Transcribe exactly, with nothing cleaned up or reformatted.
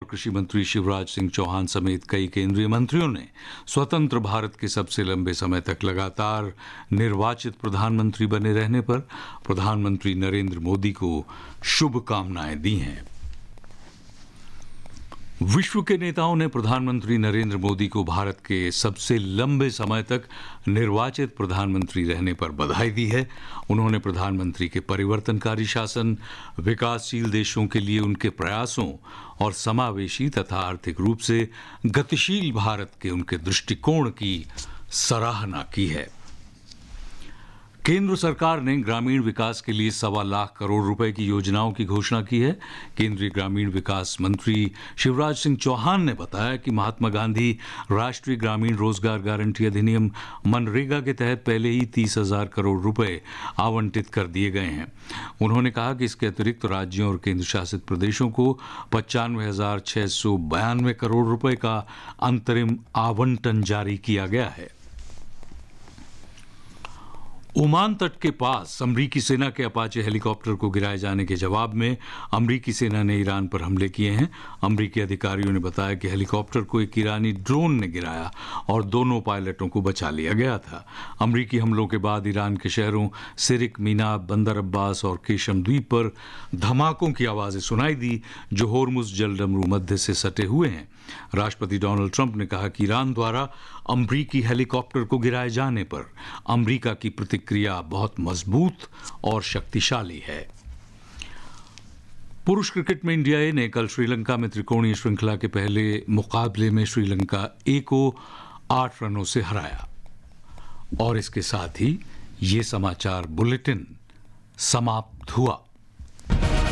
कृषि मंत्री शिवराज सिंह चौहान समेत कई केंद्रीय मंत्रियों ने स्वतंत्र भारत के सबसे लंबे समय तक लगातार निर्वाचित प्रधानमंत्री बने रहने पर प्रधानमंत्री नरेंद्र मोदी को शुभकामनाएं दी हैं। विश्व के नेताओं ने प्रधानमंत्री नरेंद्र मोदी को भारत के सबसे लंबे समय तक निर्वाचित प्रधानमंत्री रहने पर बधाई दी है। उन्होंने प्रधानमंत्री के परिवर्तनकारी शासन, विकासशील देशों के लिए उनके प्रयासों और समावेशी तथा आर्थिक रूप से गतिशील भारत के उनके दृष्टिकोण की सराहना की है। केंद्र सरकार ने ग्रामीण विकास के लिए सवा लाख करोड़ रुपए की योजनाओं की घोषणा की है। केंद्रीय ग्रामीण विकास मंत्री शिवराज सिंह चौहान ने बताया कि महात्मा गांधी राष्ट्रीय ग्रामीण रोजगार गारंटी अधिनियम मनरेगा के तहत पहले ही तीस हजार करोड़ रुपए आवंटित कर दिए गए हैं। उन्होंने कहा कि इसके अतिरिक्त राज्यों और केंद्र शासित प्रदेशों को पचानवे हजार छह सौ बयानवे करोड़ रुपए का अंतरिम आवंटन जारी किया गया है। ओमान तट के पास अमरीकी सेना के अपाचे हेलीकॉप्टर को गिराए जाने के जवाब में अमरीकी सेना ने ईरान पर हमले किए हैं। अमरीकी अधिकारियों ने बताया कि हेलीकॉप्टर को एक ईरानी ड्रोन ने गिराया और दोनों पायलटों को बचा लिया गया था। अमरीकी हमलों के बाद ईरान के शहरों सिरिक, मीना, बंदर अब्बास और केशम द्वीप पर धमाकों की आवाजें सुनाई दी, जो होर्मुज जलडमरू मध्य से सटे हुए हैं। राष्ट्रपति डोनाल्ड ट्रंप ने कहा कि ईरान द्वारा अमरीकी हेलीकॉप्टर को गिराए जाने पर अमरीका की प्रतिक्रिया बहुत मजबूत और शक्तिशाली है। पुरुष क्रिकेट में इंडिया ए ने कल श्रीलंका में त्रिकोणीय श्रृंखला के पहले मुकाबले में श्रीलंका ए को आठ रनों से हराया। और इसके साथ ही ये समाचार बुलेटिन समाप्त हुआ।